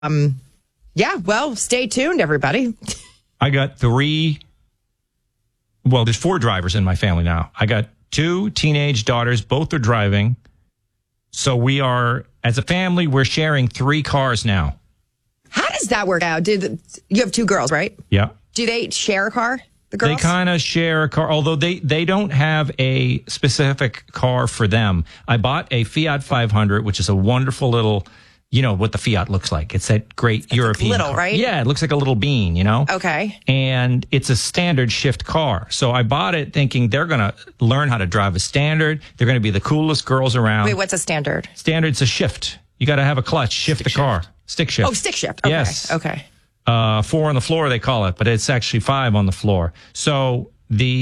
Yeah, well, stay tuned, everybody. I got there's 4 drivers in my family now. I got 2 teenage daughters. Both are driving. So we are, as a family, we're sharing 3 cars now. How does that work out? You have 2 girls, right? Yeah. Do they share a car, the girls? They kind of share a car, although they don't have a specific car for them. I bought a Fiat 500, which is a wonderful little, you know what the Fiat looks like. It's that great European little, car. right? Yeah, it looks like a little bean, you know? Okay. And it's a standard shift car. So I bought it thinking they're going to learn how to drive a standard. They're going to be the coolest girls around. Wait, what's a standard? Standard's a shift. You got to have a clutch, shift the car. Stick shift. Oh, stick shift. Okay. Yes. Okay. 4 on the floor, they call it, but it's actually 5 on the floor. So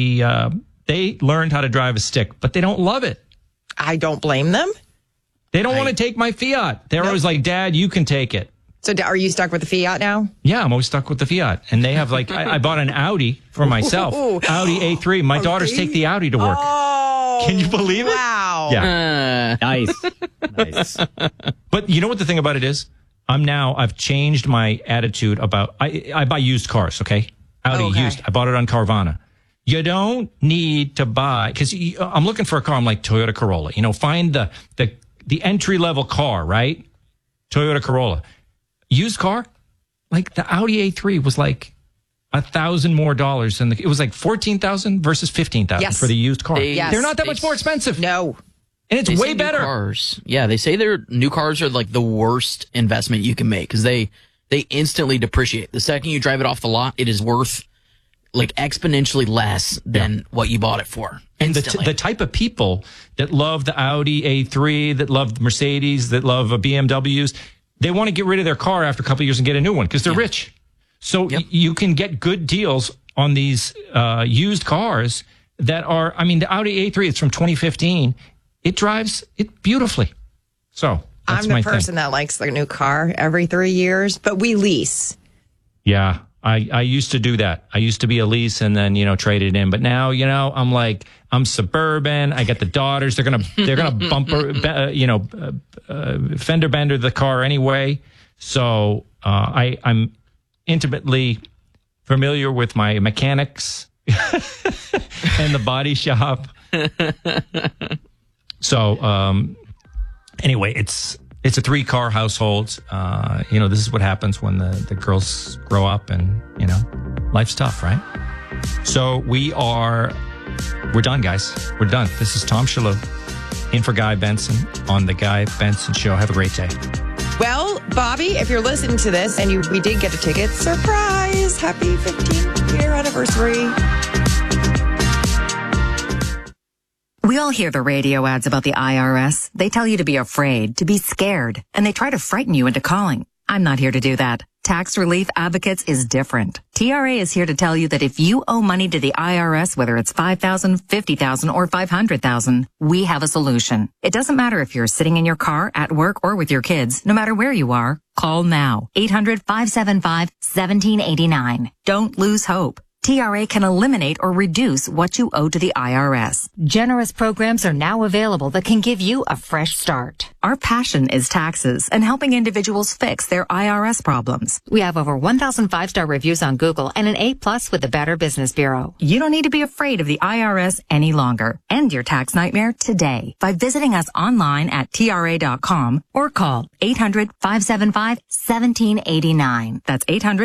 they learned how to drive a stick, but they don't love it. I don't blame them. They don't want to take my Fiat. They're always like, Dad, you can take it. So are you stuck with the Fiat now? Yeah, I'm always stuck with the Fiat. And they have like, I bought an Audi for myself. Audi A3. My daughters take the Audi to work. Oh, can you believe it? Wow. Yeah. Nice. Nice. But you know what the thing about it is? I've changed my attitude about, I buy used cars, okay? Audi used. I bought it on Carvana. You don't need to buy, because I'm looking for a car. I'm like, Toyota Corolla. You know, find the entry-level car, right? Toyota Corolla. Used car, like the Audi A3 was like $1,000 more than it was like $14,000 versus $15,000 for the used car. They're not that much more expensive. No. And it's way better. Cars. Yeah, they say their new cars are like the worst investment you can make because they instantly depreciate. The second you drive it off the lot, it is worth like exponentially less than what you bought it for. And the type of people that love the Audi A3, that love the Mercedes, that love BMWs, they want to get rid of their car after a couple of years and get a new one because they're rich. So you can get good deals on these used cars that are, I mean, the Audi A3 is from 2015. It drives it beautifully. So that's I'm the person that likes the new car every 3 years, but we lease. Yeah. I used to do that. I used to be a lease and then, trade it in. But now, I'm like, I'm suburban. I got the daughters. They're going to bumper, fender bender the car anyway. So, I'm intimately familiar with my mechanics and the body shop. So, anyway, it's a 3-car household. This is what happens when the girls grow up and, life's tough, right? So we're done, guys. We're done. This is Tom Shalhoub in for Guy Benson on the Guy Benson Show. Have a great day. Well, Bobby, if you're listening to this and we did get a ticket, surprise! Happy 15th year anniversary. We all hear the radio ads about the IRS. They tell you to be afraid, to be scared, and they try to frighten you into calling. I'm not here to do that. Tax Relief Advocates is different. TRA is here to tell you that if you owe money to the IRS, whether it's $5,000, $50,000, or $500,000, we have a solution. It doesn't matter if you're sitting in your car, at work, or with your kids. No matter where you are, call now. 800-575-1789. Don't lose hope. TRA can eliminate or reduce what you owe to the IRS. Generous programs are now available that can give you a fresh start. Our passion is taxes and helping individuals fix their IRS problems. We have over 1,000 5-star reviews on Google and an A+ with the Better Business Bureau. You don't need to be afraid of the IRS any longer. End your tax nightmare today by visiting us online at TRA.com or call 800-575-1789. That's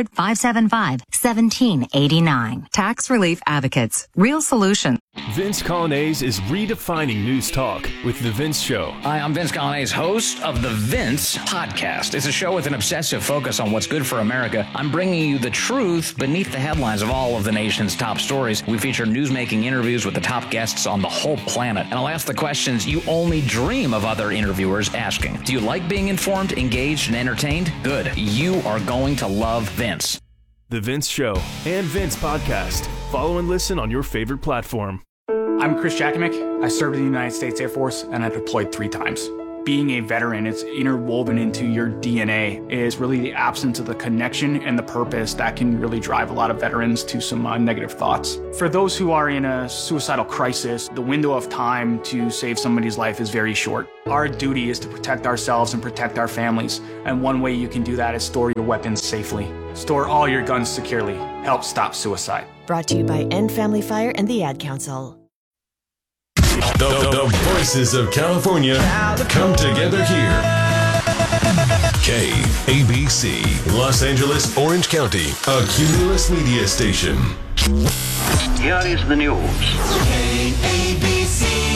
800-575-1789. Tax Relief Advocates. Real solution. Vince Coglianese is redefining news talk with The Vince Show. Hi, I'm Vince Coglianese, host of The Vince Podcast. It's a show with an obsessive focus on what's good for America. I'm bringing you the truth beneath the headlines of all of the nation's top stories. We feature news-making interviews with the top guests on the whole planet. And I'll ask the questions you only dream of other interviewers asking. Do you like being informed, engaged, and entertained? Good. You are going to love Vince. The Vince Show and Vince Podcast. Follow and listen on your favorite platform. I'm Chris Jakimick. I served in the United States Air Force and I deployed 3 times. being a veteran, it's interwoven into your DNA, is really the absence of the connection and the purpose that can really drive a lot of veterans to some negative thoughts. For those who are in a suicidal crisis, the window of time to save somebody's life is very short. Our duty is to protect ourselves and protect our families, and one way you can do that is store your weapons safely. Store all your guns securely. Help stop suicide. Brought to you by End Family Fire and the Ad Council. The voices of California come together here. KABC, Los Angeles, Orange County, a Cumulus media station. Here is the news. KABC.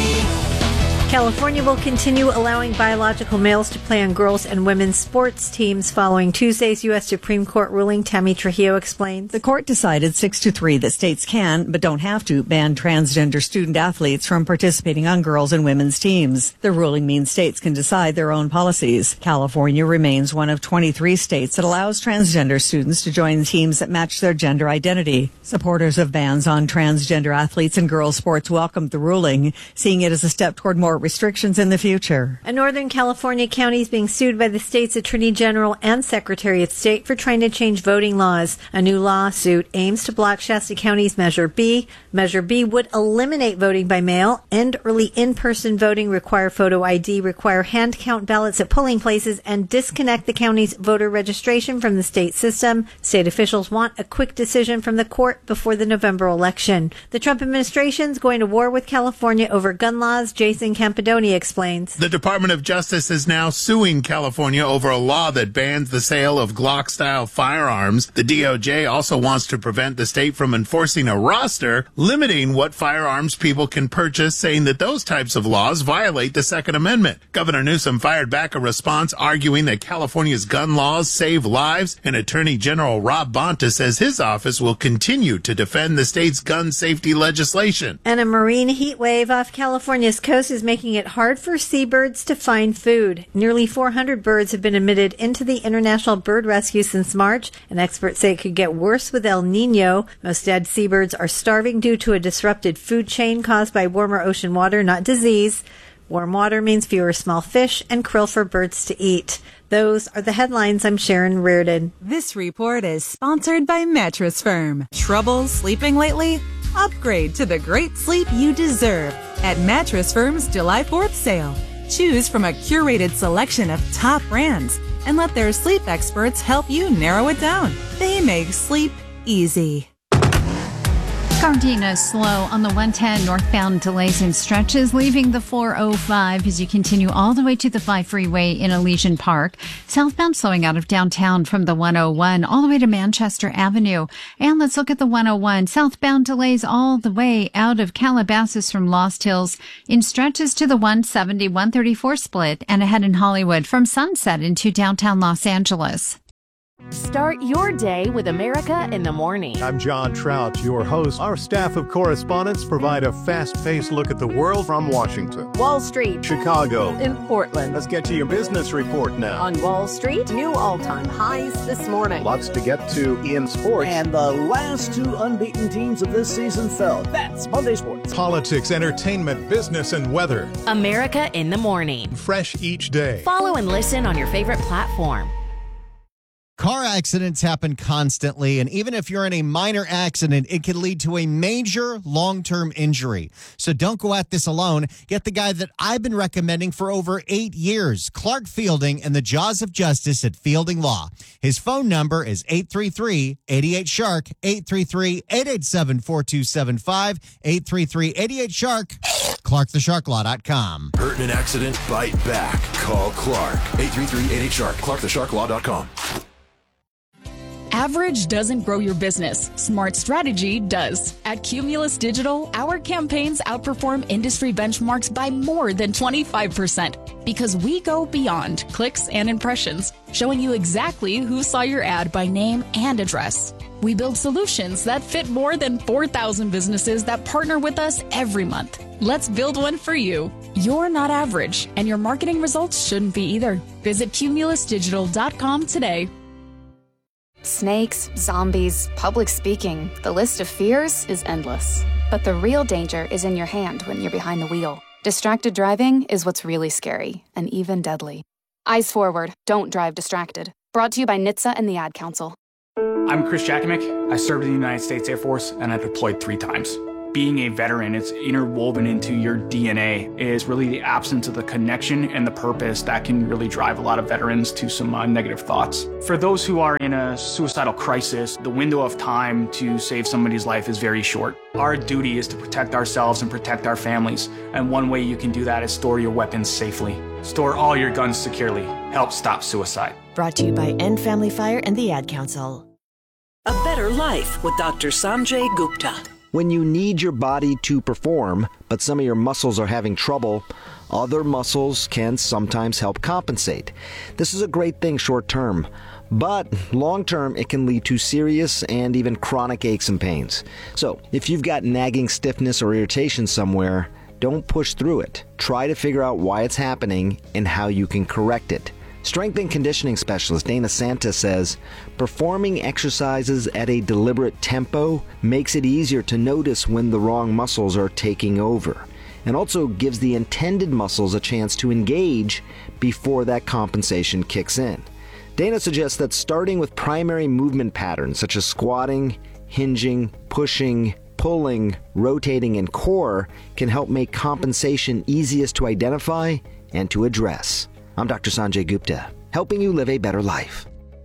California will continue allowing biological males to play on girls' and women's sports teams following Tuesday's U.S. Supreme Court ruling. Tammy Trujillo explains. The court decided 6-3 that states can, but don't have to, ban transgender student athletes from participating on girls' and women's teams. The ruling means states can decide their own policies. California remains one of 23 states that allows transgender students to join teams that match their gender identity. Supporters of bans on transgender athletes in girls' sports welcomed the ruling, seeing it as a step toward more restrictions in the future. A Northern California county is being sued by the state's Attorney General and Secretary of State for trying to change voting laws. A new lawsuit aims to block Shasta County's Measure B. Measure B would eliminate voting by mail, end early in-person voting, require photo ID, require hand count ballots at polling places, and disconnect the county's voter registration from the state system. State officials want a quick decision from the court before the November election. The Trump administration is going to war with California over gun laws. Jason Campidonia explains. The Department of Justice is now suing California over a law that bans the sale of Glock-style firearms. The DOJ also wants to prevent the state from enforcing a roster limiting what firearms people can purchase, saying that those types of laws violate the Second Amendment. Governor Newsom fired back a response arguing that California's gun laws save lives, and Attorney General Rob Bonta says his office will continue to defend the state's gun safety legislation. And a marine heat wave off California's coast is making it hard for seabirds to find food. Nearly 400 birds have been admitted into the International Bird Rescue since March, and experts say it could get worse with El Nino. Most dead seabirds are starving due to a disrupted food chain caused by warmer ocean water, not disease. Warm water means fewer small fish and krill for birds to eat. Those are the headlines. I'm Sharon Reardon. This report is sponsored by Mattress Firm. Trouble sleeping lately? Upgrade to the great sleep you deserve at Mattress Firm's July 4th sale. Choose from a curated selection of top brands and let their sleep experts help you narrow it down. They make sleep easy. Gardena slow on the 110 northbound, delays and stretches, leaving the 405 as you continue all the way to the 5 freeway in Elysian Park. Southbound slowing out of downtown from the 101 all the way to Manchester Avenue. And let's look at the 101. Southbound delays all the way out of Calabasas from Lost Hills in stretches to the 170, 134 split and ahead in Hollywood from Sunset into downtown Los Angeles. Start your day with America in the Morning. I'm John Trout, your host. Our staff of correspondents provide a fast-paced look at the world from Washington, Wall Street, Chicago, and Portland. Let's get to your business report now. On Wall Street, new all-time highs this morning. Lots to get to in sports. And the last two unbeaten teams of this season fell. That's Monday Sports. Politics, entertainment, business, and weather. America in the Morning. Fresh each day. Follow and listen on your favorite platform. Car accidents happen constantly, and even if you're in a minor accident, it can lead to a major long-term injury. So don't go at this alone. Get the guy that I've been recommending for over 8 years, Clark Fielding and the Jaws of Justice at Fielding Law. His phone number is 833-88-SHARK, 833-887-4275, 833-88-SHARK, ClarkTheSharkLaw.com. Hurt in an accident? Bite back. Call Clark. 833-88-SHARK, ClarkTheSharkLaw.com. Average doesn't grow your business. Smart strategy does. At Cumulus Digital, our campaigns outperform industry benchmarks by more than 25% because we go beyond clicks and impressions, showing you exactly who saw your ad by name and address. We build solutions that fit more than 4,000 businesses that partner with us every month. Let's build one for you. You're not average, and your marketing results shouldn't be either. Visit cumulusdigital.com today. Snakes, zombies, public speaking. The list of fears is endless. But the real danger is in your hand when you're behind the wheel. Distracted driving is what's really scary and even deadly. Eyes forward, don't drive distracted. Brought to you by NHTSA and the Ad Council. I'm Chris Jakimick. I served in the United States Air Force, and I deployed 3 times. Being a veteran, it's interwoven into your DNA, is really the absence of the connection and the purpose that can really drive a lot of veterans to some negative thoughts. For those who are in a suicidal crisis, the window of time to save somebody's life is very short. Our duty is to protect ourselves and protect our families, and one way you can do that is store your weapons safely. Store all your guns securely. Help stop suicide. Brought to you by End Family Fire and the Ad Council. A better life with Dr. Sanjay Gupta. When you need your body to perform, but some of your muscles are having trouble, other muscles can sometimes help compensate. This is a great thing short term, but long term it can lead to serious and even chronic aches and pains. So if you've got nagging stiffness or irritation somewhere, don't push through it. Try to figure out why it's happening and how you can correct it. Strength and conditioning specialist Dana Santa says, performing exercises at a deliberate tempo makes it easier to notice when the wrong muscles are taking over, and also gives the intended muscles a chance to engage before that compensation kicks in. Dana suggests that starting with primary movement patterns such as squatting, hinging, pushing, pulling, rotating, and core can help make compensation easiest to identify and to address. I'm Dr. Sanjay Gupta, helping you live a better life.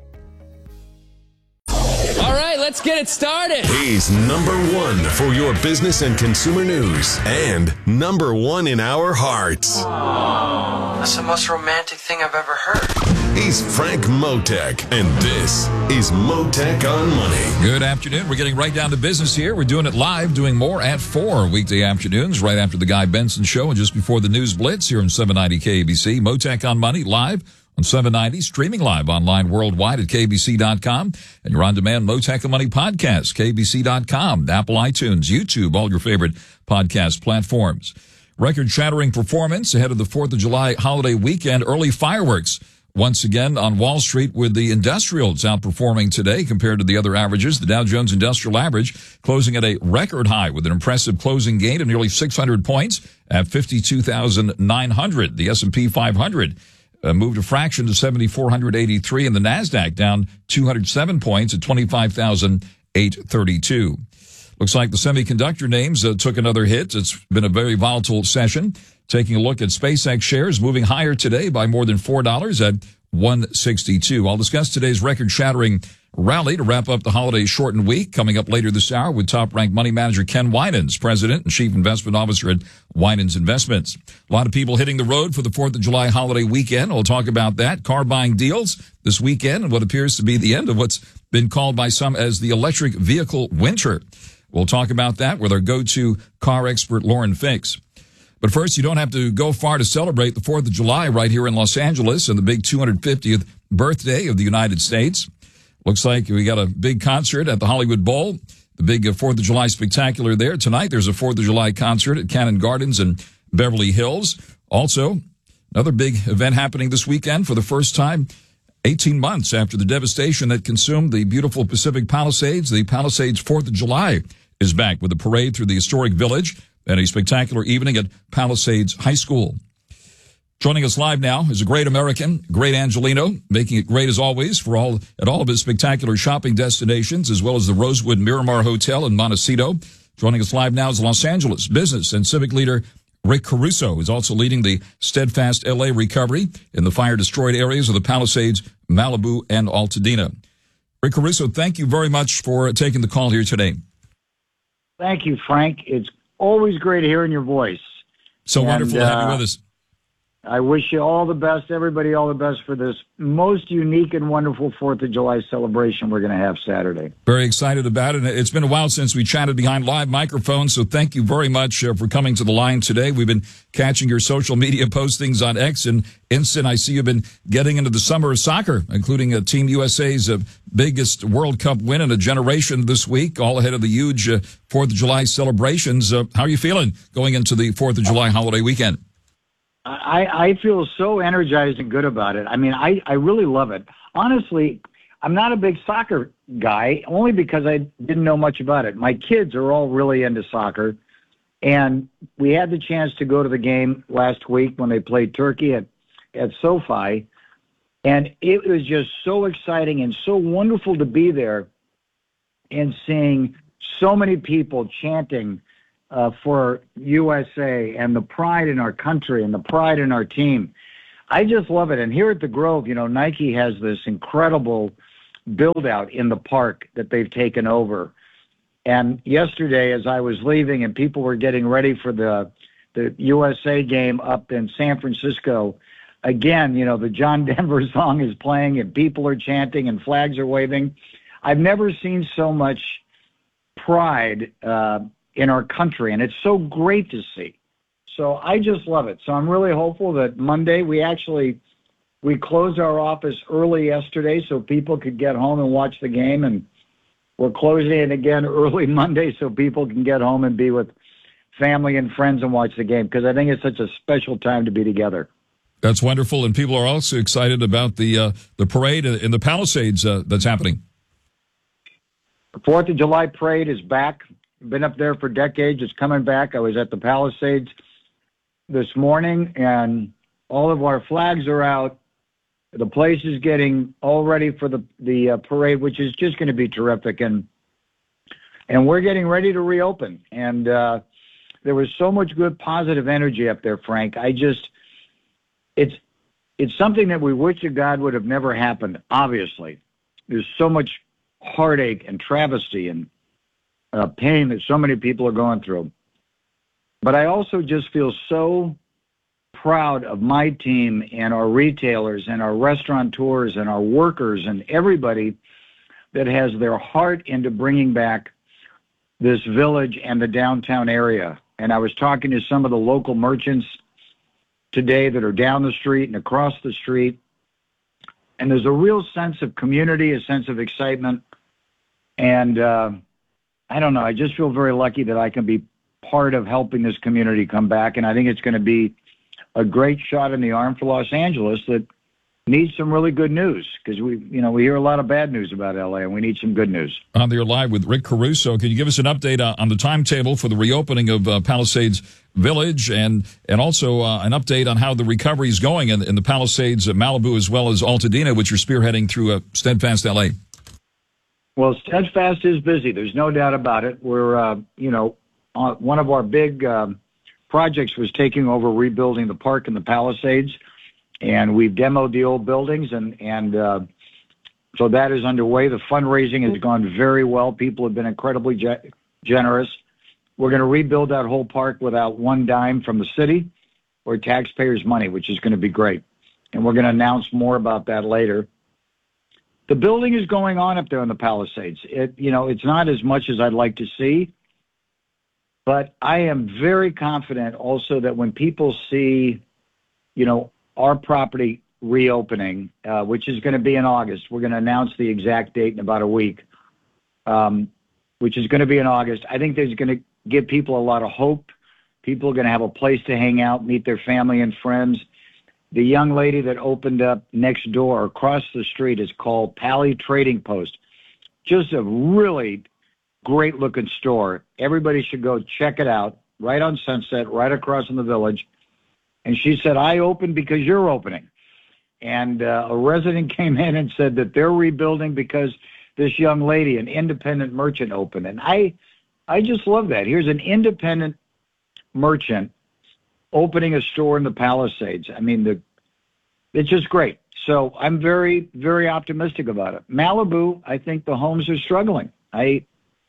All right, let's get it started. He's number one for your business and consumer news, and number one in our hearts. Oh, that's the most romantic thing I've ever heard. He's Frank Motek, and this is Motek on Money. Good afternoon. We're getting right down to business here. We're doing it live, doing more at 4 weekday afternoons, right after the Guy Benson Show and just before the News Blitz here on 790 KBC. Motek on Money live on 790, streaming live online worldwide at KBC.com, and your on-demand Motek on Money podcast, KBC.com, Apple iTunes, YouTube, all your favorite podcast platforms. Record-shattering performance ahead of the 4th of July holiday weekend, early fireworks once again on Wall Street, with the industrials outperforming today compared to the other averages. The Dow Jones Industrial Average closing at a record high with an impressive closing gain of nearly 600 points at 52,900. The S&P 500 moved a fraction to 7,483, and the NASDAQ down 207 points at 25,832. Looks like the semiconductor names took another hit. It's been a very volatile session. Taking a look at SpaceX shares, moving higher today by more than $4 at $162. I'll discuss today's record-shattering rally to wrap up the holiday-shortened week, coming up later this hour with top-ranked money manager Ken Winans, president and chief investment officer at Winans Investments. A lot of people hitting the road for the 4th of July holiday weekend. We'll talk about that. Car buying deals this weekend and what appears to be the end of what's been called by some as the electric vehicle winter. We'll talk about that with our go-to car expert, Lauren Fix. But first, you don't have to go far to celebrate the 4th of July right here in Los Angeles and the big 250th birthday of the United States. Looks like we got a big concert at the Hollywood Bowl, the big 4th of July spectacular there. Tonight, there's a 4th of July concert at Cannon Gardens in Beverly Hills. Also, another big event happening this weekend for the first time 18 months after the devastation that consumed the beautiful Pacific Palisades. The Palisades 4th of July is back with a parade through the historic village and a spectacular evening at Palisades High School. Joining us live now is a great American, great Angelino, making it great as always at all of his spectacular shopping destinations, as well as the Rosewood Miramar Hotel in Montecito. Joining us live now is Los Angeles business and civic leader Rick Caruso, who's also leading the Steadfast LA recovery in the fire-destroyed areas of the Palisades, Malibu, and Altadena. Rick Caruso, thank you very much for taking the call here today. Thank you, Frank. It's always great hearing your voice. So wonderful to have you with us. I wish you all the best, everybody all the best for this most unique and wonderful 4th of July celebration we're going to have Saturday. Very excited about it. It's been a while since we chatted behind live microphones, so thank you very much for coming to the line today. We've been catching your social media postings on X and Instant. I see you've been getting into the summer of soccer, including Team USA's biggest World Cup win in a generation this week, all ahead of the huge 4th of July celebrations. How are you feeling going into the 4th of July holiday weekend? I feel so energized and good about it. I mean, I really love it. Honestly, I'm not a big soccer guy, only because I didn't know much about it. My kids are all really into soccer, And we had the chance to go to the game last week when they played Turkey at SoFi. And it was just so exciting and so wonderful to be there and seeing so many people chanting for USA and the pride in our country and the pride in our team. I just love it. And here at the Grove, Nike has this incredible build-out in the park that they've taken over. And yesterday, as I was leaving and people were getting ready for the USA game up in San Francisco, again, the John Denver song is playing and people are chanting and flags are waving. I've never seen so much pride in our country, and it's so great to see. So I just love it. So I'm really hopeful that Monday, we closed our office early yesterday so people could get home and watch the game, and we're closing it again early Monday so people can get home and be with family and friends and watch the game, because I think it's such a special time to be together. That's wonderful, and people are also excited about the parade in the Palisades that's happening. The 4th of July parade is back. Been up there for decades. It's coming back. I was at the Palisades this morning, and all of our flags are out. The place is getting all ready for the parade, which is just going to be terrific. And we're getting ready to reopen. And there was so much good, positive energy up there, Frank. It's something that we wish to God would have never happened, obviously. There's so much heartache and travesty and pain that so many people are going through. But I also just feel so proud of my team and our retailers and our restaurateurs and our workers and everybody that has their heart into bringing back this village and the downtown area. And I was talking to some of the local merchants today that are down the street and across the street. And there's a real sense of community, a sense of excitement. And I don't know, I just feel very lucky that I can be part of helping this community come back. And I think it's going to be a great shot in the arm for Los Angeles that needs some really good news, because we hear a lot of bad news about LA, and we need some good news. On there live with Rick Caruso. Can you give us an update on the timetable for the reopening of Palisades Village, and also an update on how the recovery is going in the Palisades, Malibu, as well as Altadena, which you're spearheading through Steadfast LA? Well, Steadfast is busy. There's no doubt about it. We're, one of our big projects was taking over rebuilding the park in the Palisades, and we've demoed the old buildings, and so that is underway. The fundraising has gone very well. People have been incredibly generous. We're going to rebuild that whole park without one dime from the city or taxpayers' money, which is going to be great. And we're going to announce more about that later. The building is going on up there in the Palisades. It's not as much as I'd like to see, but I am very confident also that when people see, our property reopening, which is going to be in August, we're going to announce the exact date in about a week, which is going to be in August. I think there's going to give people a lot of hope. People are going to have a place to hang out, meet their family and friends. The young lady that opened up next door across the street is called Pally Trading Post. Just a really great looking store. Everybody should go check it out, right on Sunset, right across in the village. And she said, I opened because you're opening. And a resident came in and said that they're rebuilding because this young lady, an independent merchant, opened. And I just love that. Here's an independent merchant opening a store in the Palisades. I mean, it's just great. So I'm very, very optimistic about it. Malibu, I think the homes are struggling. We've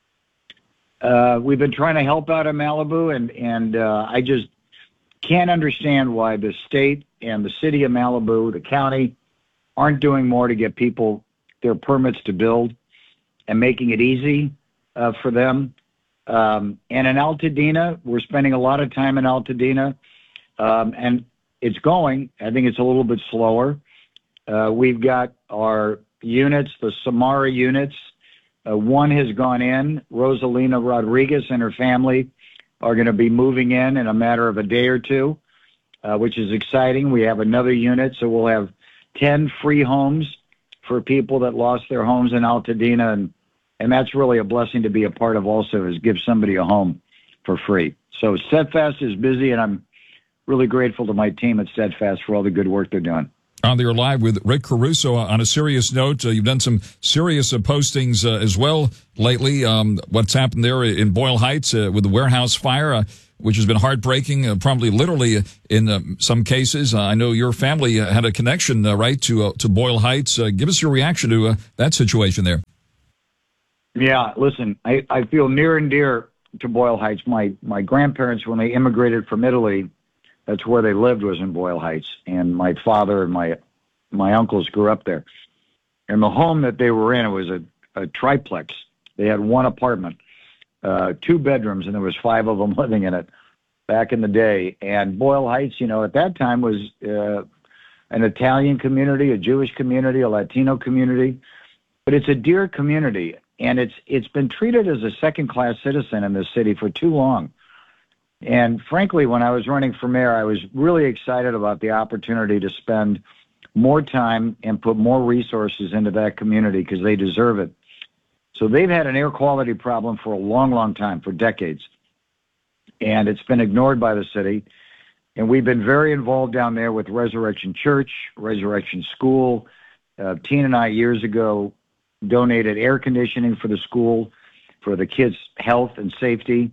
been trying to help out in Malibu, and I just can't understand why the state and the city of Malibu, the county, aren't doing more to get people their permits to build and making it easy for them. And in Altadena, we're spending a lot of time in Altadena, and it's going. I think it's a little bit slower. We've got our units, the Samara units. One has gone in. Rosalina Rodriguez and her family are going to be moving in a matter of a day or two, which is exciting. We have another unit, so we'll have 10 free homes for people that lost their homes in Altadena, and that's really a blessing to be a part of also, is give somebody a home. for free. So Steadfast is busy, and I'm really grateful to my team at Steadfast for all the good work they're doing. On the Live with Rick Caruso. On a serious note, you've done some serious postings as well lately. What's happened there in Boyle Heights with the warehouse fire, which has been heartbreaking, probably literally in some cases. I know your family had a connection, right, to Boyle Heights. Give us your reaction to that situation there. Yeah, listen, I feel near and dear to Boyle Heights. My grandparents, when they immigrated from Italy, that's where they lived, was in Boyle Heights. And my father and my uncles grew up there. And the home that they were in, it was a triplex. They had one apartment, 2 bedrooms, and there was 5 of them living in it back in the day. And Boyle Heights, at that time was an Italian community, a Jewish community, a Latino community. But it's a dear community, and it's been treated as a second-class citizen in this city for too long. And frankly, when I was running for mayor, I was really excited about the opportunity to spend more time and put more resources into that community because they deserve it. So they've had an air quality problem for a long, long time, for decades. And it's been ignored by the city. And we've been very involved down there with Resurrection Church, Resurrection School. Tina and I, years ago, donated air conditioning for the school, for the kids' health and safety.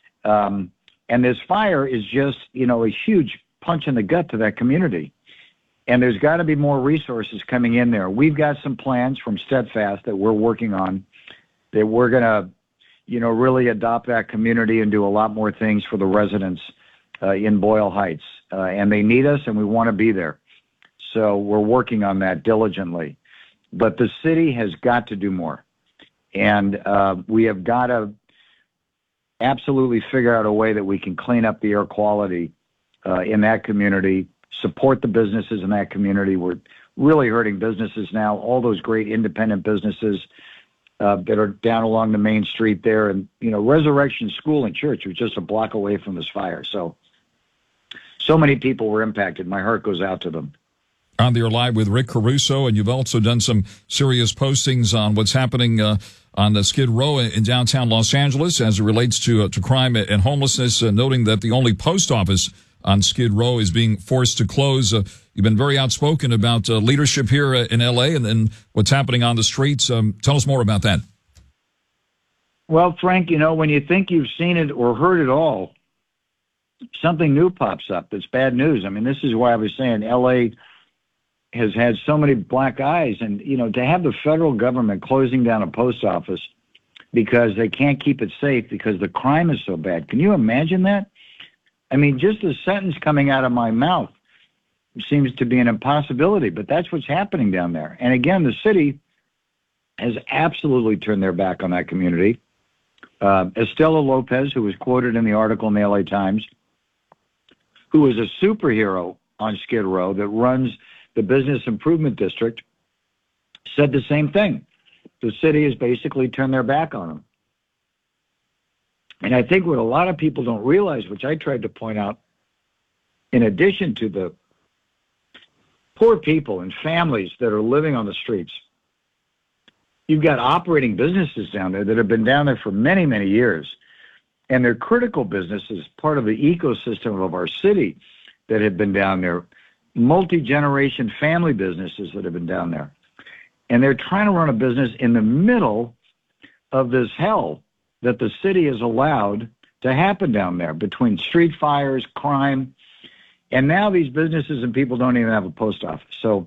And this fire is just, a huge punch in the gut to that community. And there's got to be more resources coming in there. We've got some plans from Steadfast that we're working on that we're going to, really adopt that community and do a lot more things for the residents in Boyle Heights. And they need us, and we want to be there. So we're working on that diligently. But the city has got to do more. And we have got to absolutely figure out a way that we can clean up the air quality in that community, support the businesses in that community. We're really hurting businesses now, all those great independent businesses that are down along the main street there. And, Resurrection School and Church was just a block away from this fire. So many people were impacted. My heart goes out to them. On the Air Live with Rick Caruso, and you've also done some serious postings on what's happening on the Skid Row in downtown Los Angeles as it relates to crime and homelessness, noting that the only post office on Skid Row is being forced to close. You've been very outspoken about leadership here in L.A. and what's happening on the streets. Tell us more about that. Well, Frank, when you think you've seen it or heard it all, something new pops up that's bad news. I mean, this is why I was saying L.A. has had so many black eyes, and to have the federal government closing down a post office because they can't keep it safe because the crime is so bad. Can you imagine that? I mean, just the sentence coming out of my mouth seems to be an impossibility, but that's what's happening down there. And again, the city has absolutely turned their back on that community. Estela Lopez, who was quoted in the article in the LA Times, who is a superhero on Skid Row that runs the Business Improvement District, said the same thing. The city has basically turned their back on them. And I think what a lot of people don't realize, which I tried to point out, in addition to the poor people and families that are living on the streets, you've got operating businesses down there that have been down there for many, many years. And they're critical businesses, part of the ecosystem of our city that have been down there. Multi-generation family businesses that have been down there. And they're trying to run a business in the middle of this hell that the city has allowed to happen down there between street fires, crime, and now these businesses and people don't even have a post office. So,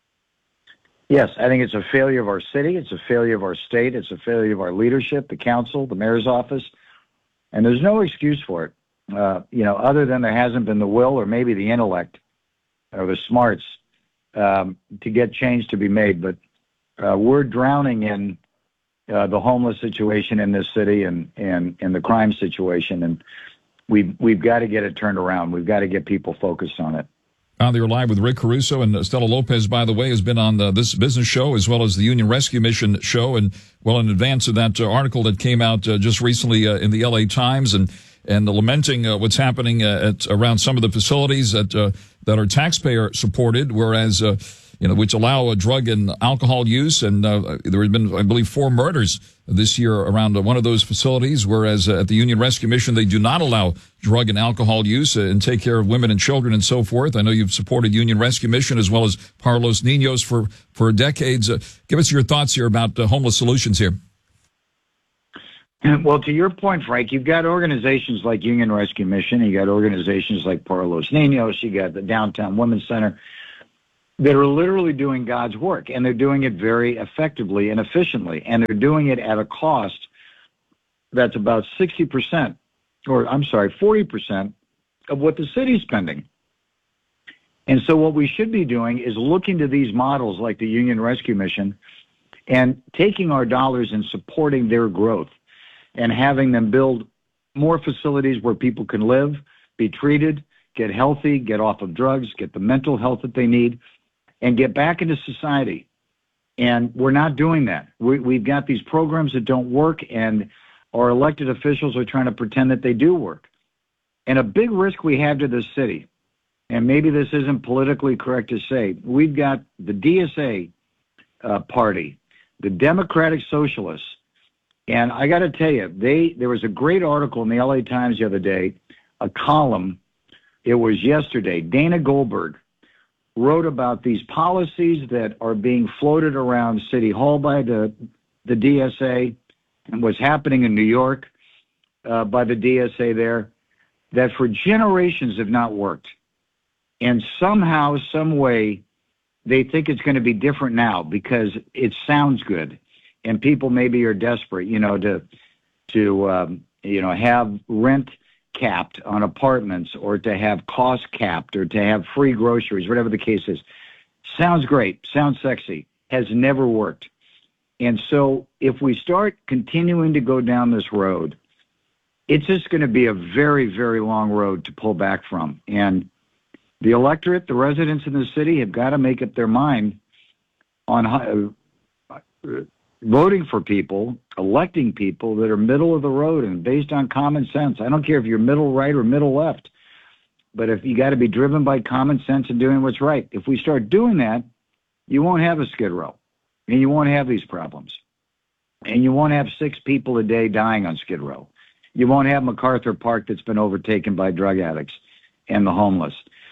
yes, I think it's a failure of our city. It's a failure of our state. It's a failure of our leadership, the council, the mayor's office. And there's no excuse for it, other than there hasn't been the will or maybe the intellect or the smarts to get change to be made. But we're drowning in the homeless situation in this city and the crime situation, and we've got to get it turned around. We've got to get people focused on it. On the Air Live with Rick Caruso, and Estela Lopez, by the way, has been on this business show as well as the Union Rescue Mission show, and well in advance of that article that came out just recently in the LA Times, and lamenting what's happening around some of the facilities that are taxpayer supported, whereas which allow drug and alcohol use. And there have been, I believe, 4 murders this year around one of those facilities, whereas at the Union Rescue Mission, they do not allow drug and alcohol use and take care of women and children and so forth. I know you've supported Union Rescue Mission as well as Para Los Niños for decades. Give us your thoughts here about homeless solutions here. Well, to your point, Frank, you've got organizations like Union Rescue Mission, you got organizations like Para Los Niños, you got the Downtown Women's Center that are literally doing God's work, and they're doing it very effectively and efficiently, and they're doing it at a cost that's about 60%, or I'm sorry, 40% of what the city's spending. And so what we should be doing is looking to these models like the Union Rescue Mission and taking our dollars and supporting their growth and having them build more facilities where people can live, be treated, get healthy, get off of drugs, get the mental health that they need, and get back into society. And we're not doing that. We've got these programs that don't work, and our elected officials are trying to pretend that they do work. And a big risk we have to this city, and maybe this isn't politically correct to say, we've got the DSA party, the Democratic Socialists, and I got to tell you, there was a great article in the LA Times the other day, a column, it was yesterday, Dana Goldberg wrote about these policies that are being floated around City Hall by the DSA and what's happening in New York by the DSA there, that for generations have not worked. And somehow, some way, they think it's going to be different now because it sounds good. And people maybe are desperate, to have rent capped on apartments or to have cost capped or to have free groceries, whatever the case is. Sounds great. Sounds sexy. Has never worked. And so if we start continuing to go down this road, it's just going to be a very, very long road to pull back from. And the electorate, the residents in the city have got to make up their mind on voting for people, electing people that are middle of the road and based on common sense. I don't care if you're middle right or middle left, but if you got to be driven by common sense and doing what's right. If we start doing that, you won't have a Skid Row, and you won't have these problems, and you won't have 6 people a day dying on Skid Row. You won't have MacArthur Park that's been overtaken by drug addicts and the homeless.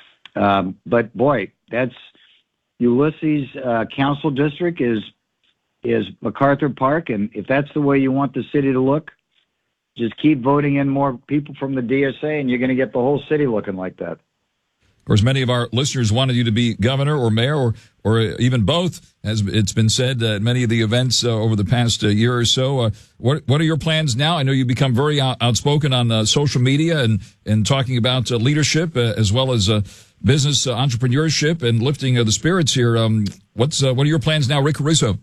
But boy, that's Ulysses Council District is MacArthur Park, and if that's the way you want the city to look, just keep voting in more people from the DSA, and you're going to get the whole city looking like that. Of course, many of our listeners wanted you to be governor or mayor or even both, as it's been said at many of the events over the past year or so. What are your plans now? I know you've become very outspoken on social media and talking about leadership as well as business entrepreneurship and lifting the spirits here. What are your plans now, Rick Caruso?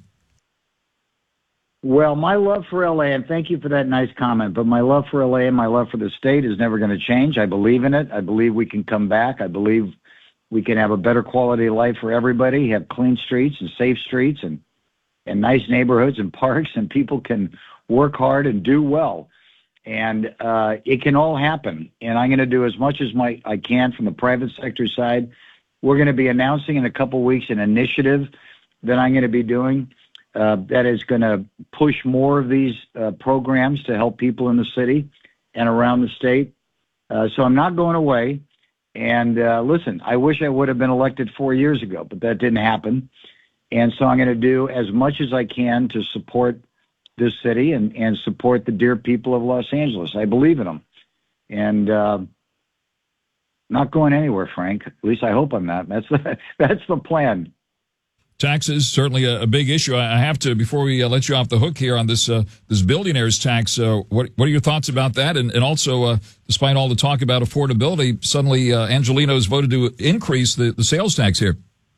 Well, my love for LA, and thank you for that nice comment, but my love for LA and my love for the state is never going to change. I believe in it. I believe we can come back. I believe we can have a better quality of life for everybody, have clean streets and safe streets and nice neighborhoods and parks, and people can work hard and do well. And it can all happen. And I'm going to do as much as I can from the private sector side. We're going to be announcing in a couple weeks an initiative that I'm going to be doing that is going to push more of these programs to help people in the city and around the state. So I'm not going away. And listen, I wish I would have been elected 4 years ago, but that didn't happen. And so I'm going to do as much as I can to support this city and support the dear people of Los Angeles. I believe in them. And not going anywhere, Frank. At least I hope I'm not. That's the plan. Taxes, certainly a big issue. I have to, before we let you off the hook here on this billionaire's tax, what are your thoughts about that? And also, despite all the talk about affordability, suddenly Angelino's voted to increase the sales tax here.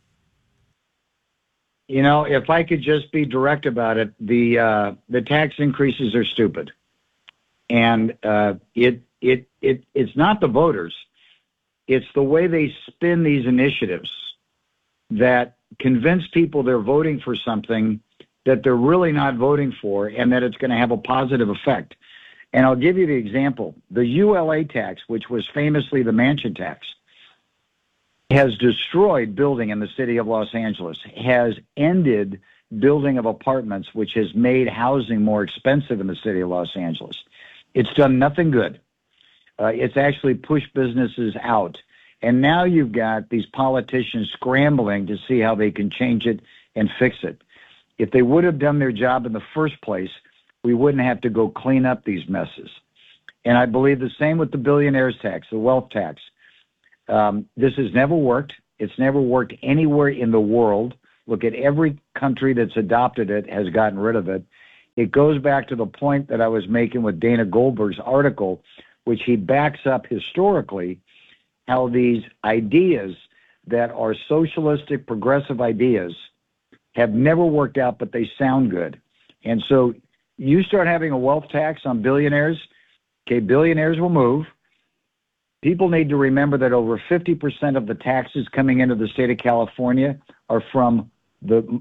If I could just be direct about it, the tax increases are stupid. And it's not the voters. It's the way they spin these initiatives that convince people they're voting for something that they're really not voting for and that it's going to have a positive effect. And I'll give you the example. The ULA tax, which was famously the mansion tax, has destroyed building in the city of Los Angeles, has ended building of apartments, which has made housing more expensive in the city of Los Angeles. It's done nothing good. It's actually pushed businesses out. And now you've got these politicians scrambling to see how they can change it and fix it. If they would have done their job in the first place, we wouldn't have to go clean up these messes. And I believe the same with the billionaires tax, the wealth tax. This has never worked. It's never worked anywhere in the world. Look at every country that's adopted it has gotten rid of it. It goes back to the point that I was making with Dana Goldberg's article, which he backs up historically, how these ideas that are socialistic, progressive ideas have never worked out, but they sound good. And so you start having a wealth tax on billionaires, okay, billionaires will move. People need to remember that over 50% of the taxes coming into the state of California are from the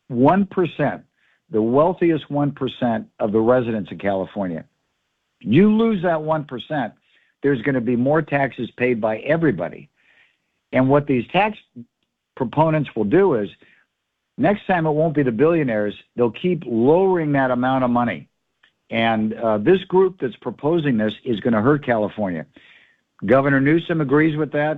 1%, the wealthiest 1% of the residents of California. You lose that 1%, there's going to be more taxes paid by everybody. And what these tax proponents will do is, next time it won't be the billionaires, they'll keep lowering that amount of money. And this group that's proposing this is going to hurt California. Governor Newsom agrees with that.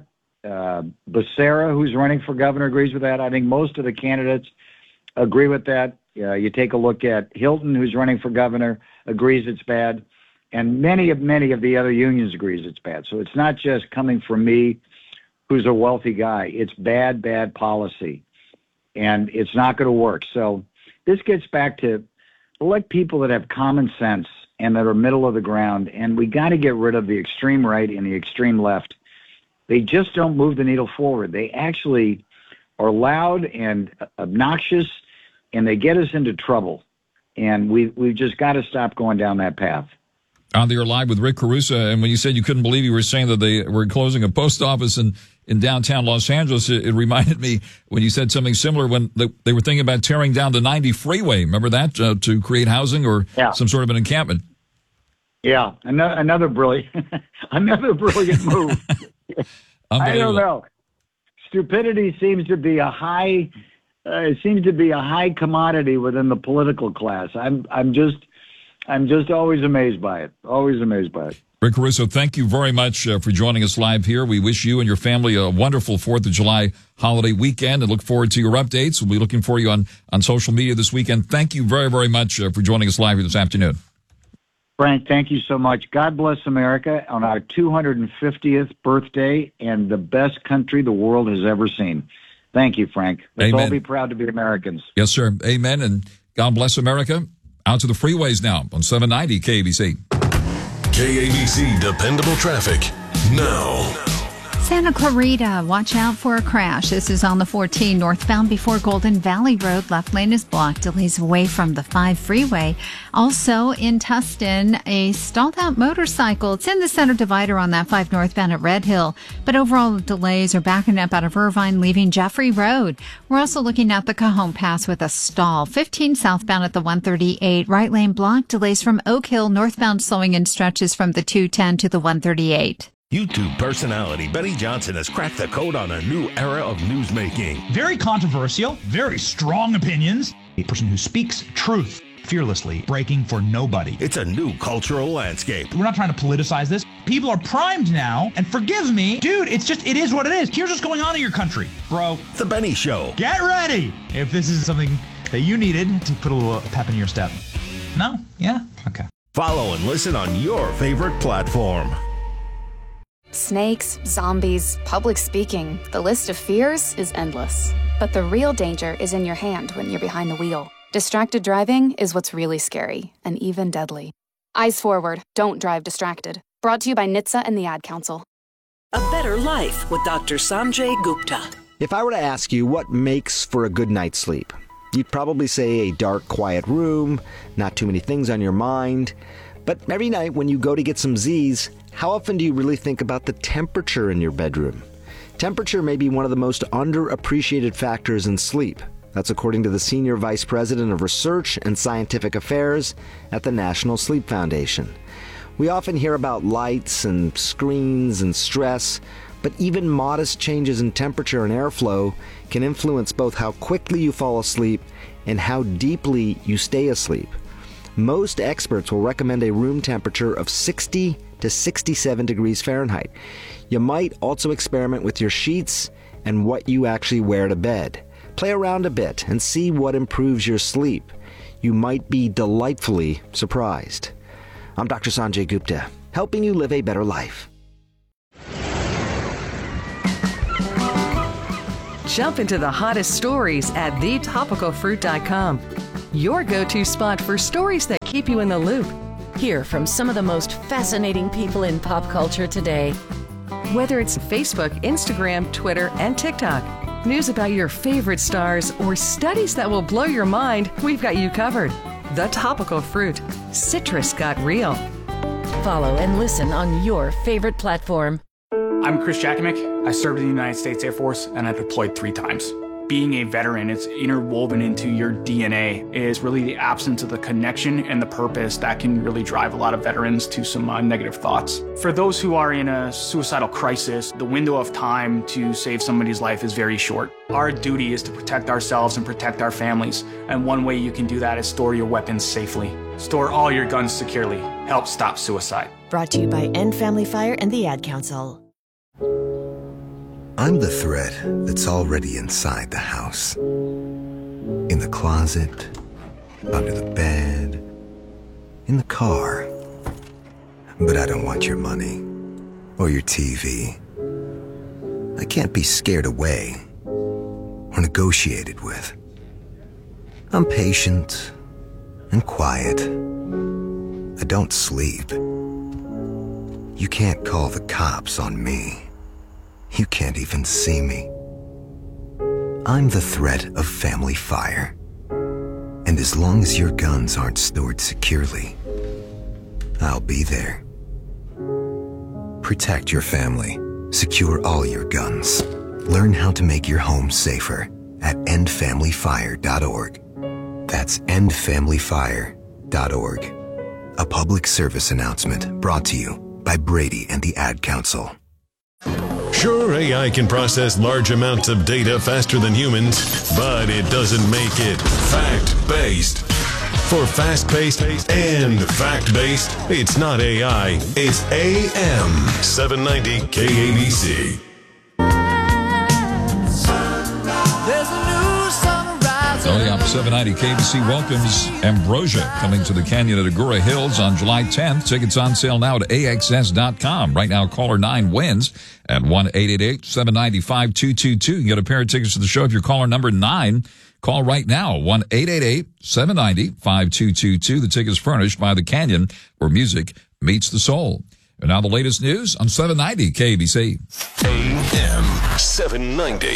Becerra, who's running for governor, agrees with that. I think most of the candidates agree with that. You take a look at Hilton, who's running for governor, agrees it's bad. And many of the other unions agrees it's bad. So it's not just coming from me, who's a wealthy guy. It's bad policy. And it's not going to work. So this gets back to elect people that have common sense and that are middle of the ground. And we got to get rid of the extreme right and the extreme left. They just don't move the needle forward. They actually are loud and obnoxious, and they get us into trouble. And we've just got to stop going down that path. On the air live with Rick Caruso, and when you said you couldn't believe you were saying that they were closing a post office in downtown Los Angeles, it reminded me when you said something similar when they were thinking about tearing down the 90 freeway. Remember that, to create housing or some sort of an encampment? Yeah, another brilliant move. I don't know. Stupidity seems to be a high commodity within the political class. I'm just always amazed by it. Always amazed by it. Rick Caruso, thank you very much for joining us live here. We wish you and your family a wonderful 4th of July holiday weekend and look forward to your updates. We'll be looking for you on social media this weekend. Thank you very, very much for joining us live here this afternoon. Frank, thank you so much. God bless America on our 250th birthday and the best country the world has ever seen. Thank you, Frank. Let's all be proud to be Americans. Yes, sir. Amen. And God bless America. Out to the freeways now on 790 KABC. KABC Dependable Traffic now. Santa Clarita, watch out for a crash. This is on the 14 northbound before Golden Valley Road. Left lane is blocked. Delays away from the 5 freeway. Also in Tustin, a stalled out motorcycle. It's in the center divider on that 5 northbound at Red Hill. But overall delays are backing up out of Irvine, leaving Jeffrey Road. We're also looking at the Cajon Pass with a stall. 15 southbound at the 138. Right lane blocked. Delays from Oak Hill northbound slowing in stretches from the 210 to the 138. YouTube personality Benny Johnson has cracked the code on a new era of newsmaking. Very controversial, very strong opinions. A person who speaks truth fearlessly, breaking for nobody. It's a new cultural landscape. We're not trying to politicize this. People are primed now, and forgive me, dude, it is what it is. Here's what's going on in your country, bro. The Benny Show. Get ready if this is something that you needed to put a little pep in your step. No? Yeah? Okay. Follow and listen on your favorite platform. Snakes, zombies, public speaking. The list of fears is endless. But the real danger is in your hand when you're behind the wheel. Distracted driving is what's really scary and even deadly. Eyes forward, don't drive distracted. Brought to you by NHTSA and the Ad Council. A Better Life with Dr. Sanjay Gupta. If I were to ask you what makes for a good night's sleep, you'd probably say a dark, quiet room, not too many things on your mind. But every night when you go to get some Z's, how often do you really think about the temperature in your bedroom? Temperature may be one of the most underappreciated factors in sleep. That's according to the Senior Vice President of Research and Scientific Affairs at the National Sleep Foundation. We often hear about lights and screens and stress, But even modest changes in temperature and airflow can influence both how quickly you fall asleep and how deeply you stay asleep. Most experts will recommend a room temperature of 60 to 67 degrees Fahrenheit. You might also experiment with your sheets and what you actually wear to bed. Play around a bit and see what improves your sleep. You might be delightfully surprised. I'm Dr. Sanjay Gupta, helping you live a better life. Jump into the hottest stories at thetopicalfruit.com. Your go-to spot for stories that keep you in the loop. Hear from some of the most fascinating people in pop culture today. Whether it's Facebook, Instagram, Twitter, and TikTok, news about your favorite stars, or studies that will blow your mind, we've got you covered. The Topical Fruit. Citrus got real. Follow and listen on your favorite platform. I'm Chris Jakimick. I served in the United States Air Force and I deployed 3 times. Being a veteran, it's interwoven into your DNA, is really the absence of the connection and the purpose that can really drive a lot of veterans to some negative thoughts. For those who are in a suicidal crisis, the window of time to save somebody's life is very short. Our duty is to protect ourselves and protect our families, and one way you can do that is store your weapons safely. Store all your guns securely. Help stop suicide. Brought to you by End Family Fire and the Ad Council. I'm the threat that's already inside the house. In the closet, under the bed, in the car. But I don't want your money or your TV. I can't be scared away or negotiated with. I'm patient and quiet. I don't sleep. You can't call the cops on me. You can't even see me. I'm the threat of family fire. And as long as your guns aren't stored securely, I'll be there. Protect your family. Secure all your guns. Learn how to make your home safer at endfamilyfire.org. That's endfamilyfire.org. A public service announcement brought to you by Brady and the Ad Council. Sure, AI can process large amounts of data faster than humans, but it doesn't make it fact-based. For fast-paced and fact-based, it's not AI, it's AM 790 KABC. Early up 790 KBC welcomes Ambrosia coming to the Canyon at Agoura Hills on July 10th. Tickets on sale now at AXS.com. Right now, caller 9 wins at 1-888-790-5222. You can get a pair of tickets to the show if you're caller number 9. Call right now, 1-888-790-5222. The tickets furnished by the Canyon, where music meets the soul. And now the latest news on 790 KBC. AM 790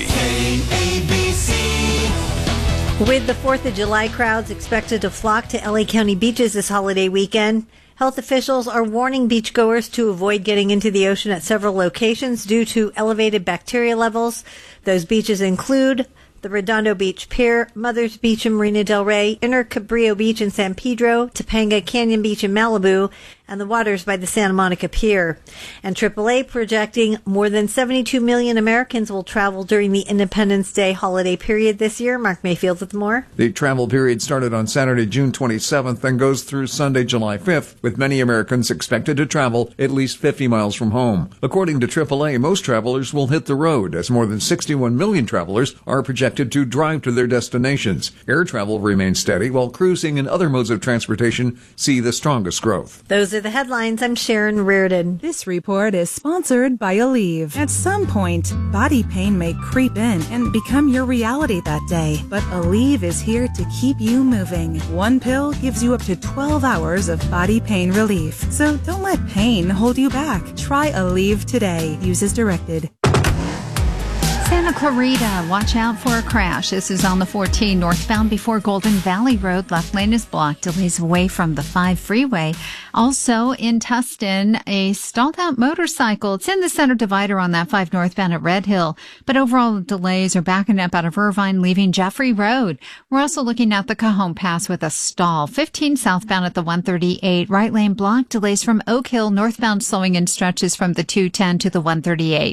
KABC. With the 4th of July crowds expected to flock to LA County beaches this holiday weekend, health officials are warning beachgoers to avoid getting into the ocean at several locations due to elevated bacteria levels. Those beaches include the Redondo Beach Pier, Mother's Beach in Marina del Rey, Inner Cabrillo Beach in San Pedro, Topanga Canyon Beach in Malibu, and the waters by the Santa Monica Pier. And AAA projecting more than 72 million Americans will travel during the Independence Day holiday period this year. Mark Mayfield with more. The travel period started on Saturday, June 27th and goes through Sunday, July 5th, with many Americans expected to travel at least 50 miles from home. According to AAA, most travelers will hit the road, as more than 61 million travelers are projected to drive to their destinations. Air travel remains steady, while cruising and other modes of transportation see the strongest growth. Those are the headlines. I'm Sharon Reardon. This report is sponsored by Aleve. At some point, body pain may creep in and become your reality that day. But Aleve is here to keep you moving. One pill gives you up to 12 hours of body pain relief. So don't let pain hold you back. Try Aleve today. Use as directed. Santa Clarita, watch out for a crash. This is on the 14 northbound before Golden Valley Road. Left lane is blocked. Delays away from the 5 freeway. Also in Tustin, a stalled out motorcycle. It's in the center divider on that 5 northbound at Red Hill. But overall delays are backing up out of Irvine, leaving Jeffrey Road. We're also looking at the Cajon Pass with a stall. 15 southbound at the 138. Right lane blocked. Delays from Oak Hill northbound slowing in stretches from the 210 to the 138.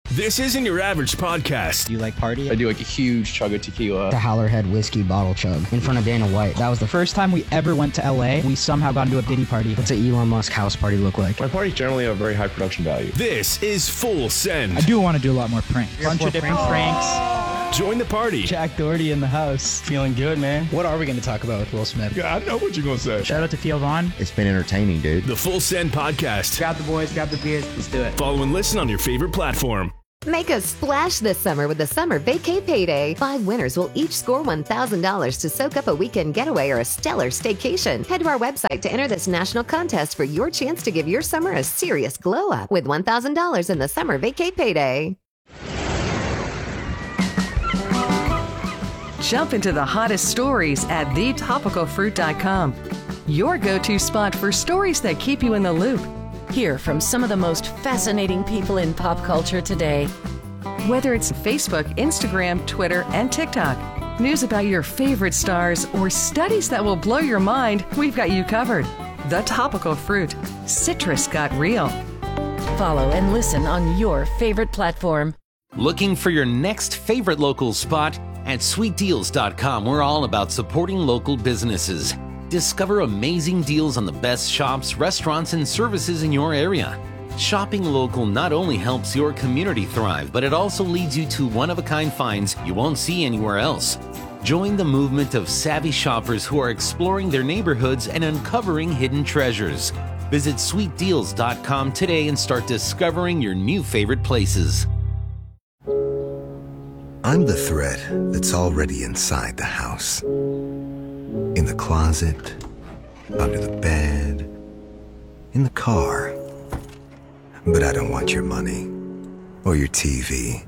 This isn't your average podcast. Do you like party? I do like a huge chug of tequila. The Howlerhead whiskey bottle chug in front of Dana White. That was the first time we ever went to LA. We somehow got into a Diddy party. What's an Elon Musk house party look like? My parties generally have very high production value. This is Full Send. I do want to do a lot more pranks. A bunch of different pranks. Join the party. Jack Doherty in the house. Feeling good, man. What are we going to talk about with Will Smith? Yeah, I know what you're going to say. Shout out to Theo Vaughn. It's been entertaining, dude. The Full Send podcast. Grab the boys, grab the beers. Let's do it. Follow and listen on your favorite platform. Make a splash this summer with the Summer Vacay Payday. 5 winners will each score $1,000 to soak up a weekend getaway or a stellar staycation. Head to our website to enter this national contest for your chance to give your summer a serious glow up with $1,000 in the Summer Vacay Payday. Jump into the hottest stories at thetopicalfruit.com. Your go-to spot for stories that keep you in the loop. Hear from some of the most fascinating people in pop culture today. Whether it's Facebook, Instagram, Twitter, and TikTok, news about your favorite stars, or studies that will blow your mind, we've got you covered. The Topical Fruit. Citrus got real. Follow and listen on your favorite platform. Looking for your next favorite local spot? At sweetdeals.com, we're all about supporting local businesses. Discover amazing deals on the best shops, restaurants, and services in your area. Shopping local not only helps your community thrive, but it also leads you to one-of-a-kind finds you won't see anywhere else. Join the movement of savvy shoppers who are exploring their neighborhoods and uncovering hidden treasures. Visit sweetdeals.com today and start discovering your new favorite places. I'm the threat that's already inside the house. In the closet, under the bed, in the car. But I don't want your money or your TV.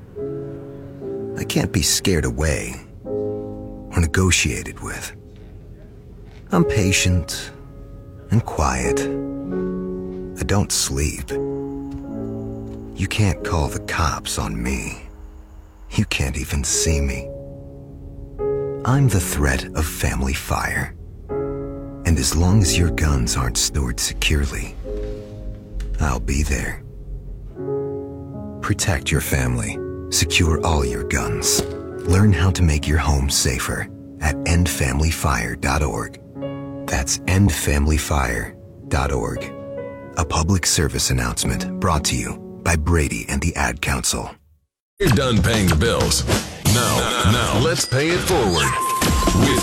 I can't be scared away or negotiated with. I'm patient and quiet. I don't sleep. You can't call the cops on me. You can't even see me. I'm the threat of family fire. And as long as your guns aren't stored securely, I'll be there. Protect your family. Secure all your guns. Learn how to make your home safer at endfamilyfire.org. That's endfamilyfire.org. A public service announcement brought to you by Brady and the Ad Council. You're done paying the bills. Now let's pay it forward with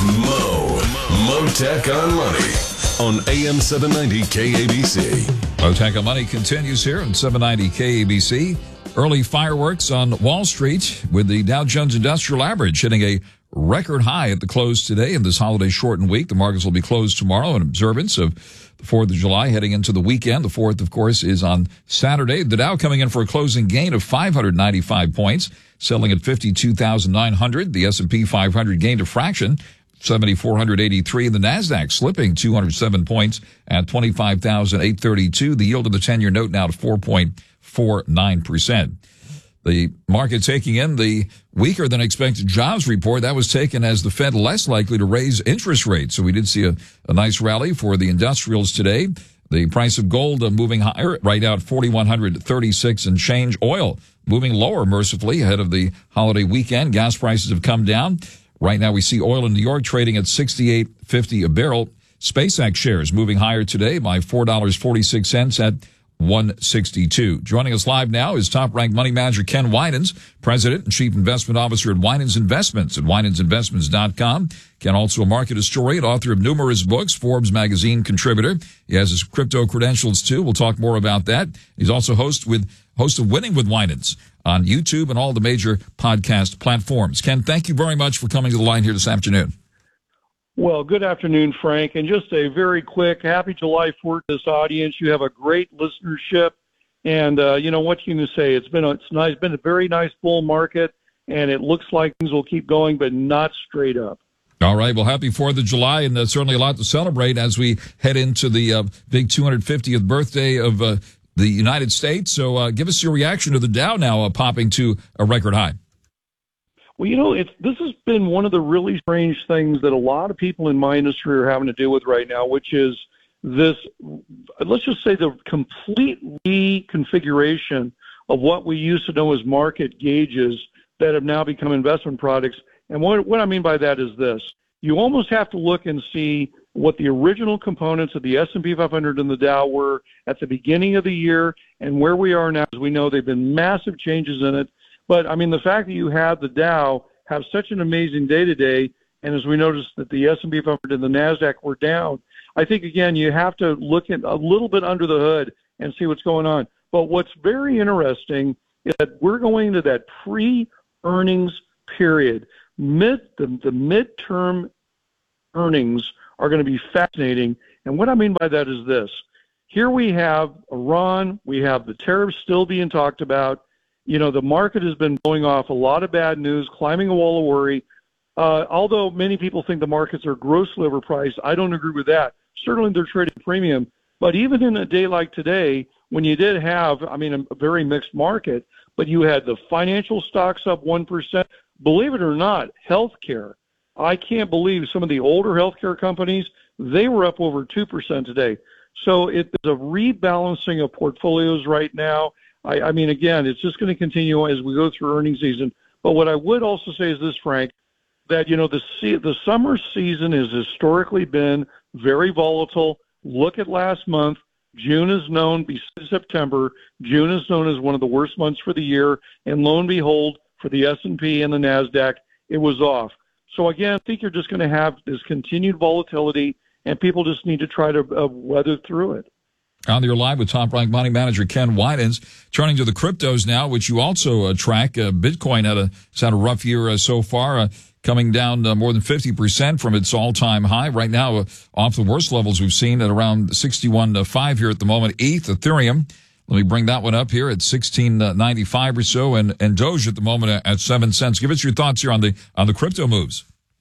Mo Tech on Money on AM 790 KABC. Mo Tech on Money continues here on 790 KABC. Early fireworks on Wall Street with the Dow Jones Industrial Average hitting a record high at the close today in this holiday shortened week. The markets will be closed tomorrow in observance of the 4th of July heading into the weekend. The 4th, of course, is on Saturday. The Dow coming in for a closing gain of 595 points, selling at 52,900. The S&P 500 gained a fraction, 7,483. And the NASDAQ slipping 207 points at 25,832. The yield of the 10-year note now to 4.49%. The market taking in the weaker than expected jobs report. That was taken as the Fed less likely to raise interest rates. So we did see a nice rally for the industrials today. The price of gold moving higher, right out 4,136 and change. Oil moving lower mercifully ahead of the holiday weekend. Gas prices have come down. Right now we see oil in New York trading at $68.50 a barrel. SpaceX shares moving higher today by $4.46 at 162. Joining us live now is top-ranked money manager Ken Winans, president and chief investment officer at Winans Investments at winansinvestments.com. Ken, also a market historian, author of numerous books, Forbes magazine contributor. He has his crypto credentials too. We'll talk more about that. He's also host of Winning with Winans on YouTube and all the major podcast platforms. Ken, thank you very much for coming to the line here this afternoon. Well, good afternoon, Frank, and just a very quick happy July 4th to this audience. You have a great listenership, and what can you say? It's been a very nice bull market, and it looks like things will keep going, but not straight up. All right. Well, happy 4th of July, and certainly a lot to celebrate as we head into the big 250th birthday of the United States. So give us your reaction to the Dow now popping to a record high. Well, this has been one of the really strange things that a lot of people in my industry are having to deal with right now, which is this, let's just say, the complete reconfiguration of what we used to know as market gauges that have now become investment products. And what I mean by that is this. You almost have to look and see what the original components of the S&P 500 and the Dow were at the beginning of the year and where we are now. As we know, there have been massive changes in it. But, I mean, the fact that you have the Dow have such an amazing day today, and as we noticed that the S&P 500 and the NASDAQ were down, I think, again, you have to look at a little bit under the hood and see what's going on. But what's very interesting is that we're going into that pre-earnings period. The midterm earnings are going to be fascinating. And what I mean by that is this. Here we have Iran. We have the tariffs still being talked about. You know, the market has been blowing off a lot of bad news, climbing a wall of worry. Although many people think the markets are grossly overpriced, I don't agree with that. Certainly they're trading premium. But even in a day like today, when you did have, I mean, a very mixed market, but you had the financial stocks up 1%. Believe it or not, healthcare. I can't believe some of the older healthcare companies, they were up over 2% today. So it's a rebalancing of portfolios right now. I mean, again, it's just going to continue as we go through earnings season. But what I would also say is this, Frank, that, you know, the summer season has historically been very volatile. Look at last month. June is known, besides September, June is known as one of the worst months for the year. And lo and behold, for the S&P and the NASDAQ, it was off. So, again, I think you're just going to have this continued volatility, and people just need to try to weather through it. On your live with top-ranked money manager Ken Winans. Turning to the cryptos now, which you also track. Bitcoin has had a rough year so far, coming down more than 50% from its all-time high. Right now, off the worst levels we've seen at around 61.5 here at the moment. ETH, Ethereum, let me bring that one up here at 16.95 or so, and Doge at the moment at 7 cents. Give us your thoughts here on the crypto moves.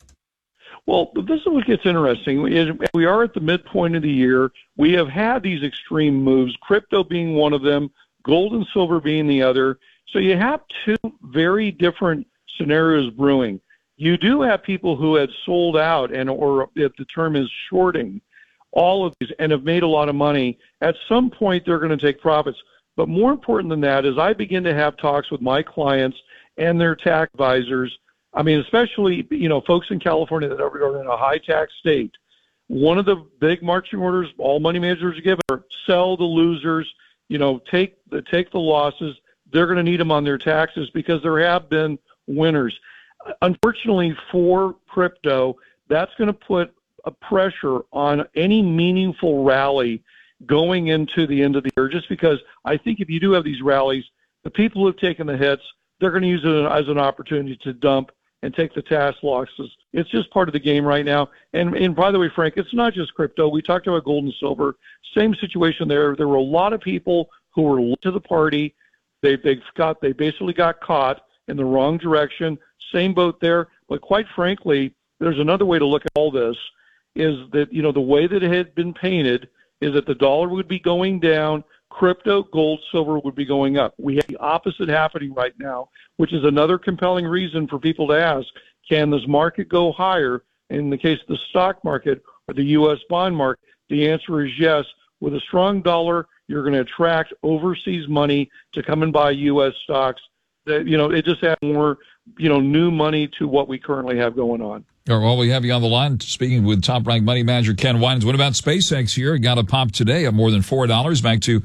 Well, this is what gets interesting. We are at the midpoint of the year. We have had these extreme moves, crypto being one of them, gold and silver being the other. So you have two very different scenarios brewing. You do have people who had sold out or if the term is shorting all of these and have made a lot of money. At some point, they're going to take profits. But more important than that is I begin to have talks with my clients and their tax advisors. I mean, especially, you know, folks in California that are in a high tax state. One of the big marching orders all money managers are given are sell the losers, you know, take the losses. They're going to need them on their taxes because there have been winners. Unfortunately for crypto, that's going to put a pressure on any meaningful rally going into the end of the year, just because I think if you do have these rallies, the people who have taken the hits, they're going to use it as an opportunity to dump and take the tax losses. It's just part of the game right now. And by the way, Frank, it's not just crypto. We talked about gold and silver. Same situation there. There were a lot of people who were late to the party. They basically got caught in the wrong direction. Same boat there. But quite frankly, there's another way to look at all this, is that, you know, the way that it had been painted is that the dollar would be going down, crypto, gold, silver would be going up. We have the opposite happening right now, which is another compelling reason for people to ask, can this market go higher? In the case of the stock market or the U.S. bond market, the answer is yes. With a strong dollar, you're going to attract overseas money to come and buy U.S. stocks. That, you know, it just adds more, you know, new money to what we currently have going on. All right, well, we have you on the line speaking with top-ranked money manager Ken Winans. What about SpaceX here? It got a pop today at more than $4, back to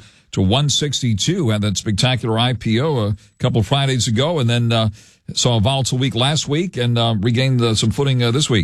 $162. Had that spectacular IPO a couple of Fridays ago, and then saw a volatile week last week and regained some footing this week.